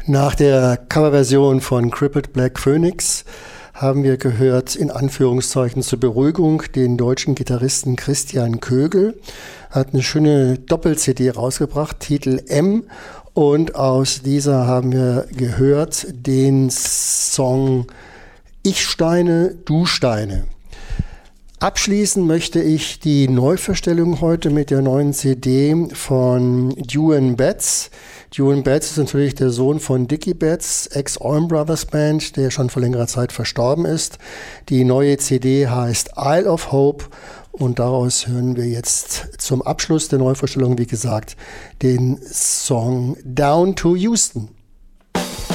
Nach der Coverversion von Crippled Black Phoenix haben wir gehört, in Anführungszeichen zur Beruhigung, den deutschen Gitarristen Christian Kögel. Hat eine schöne Doppel-CD rausgebracht, Titel M. Und aus dieser haben wir gehört den Song Ich Steine, du Steine. Abschließen möchte ich die Neuverstellung heute mit der neuen CD von Duane Betts. Duane Betts ist natürlich der Sohn von Dickie Betts, Ex-Allman Brothers Band, der schon vor längerer Zeit verstorben ist. Die neue CD heißt Isle of Hope und daraus hören wir jetzt zum Abschluss der Neuvorstellung, wie gesagt, den Song Down to Houston.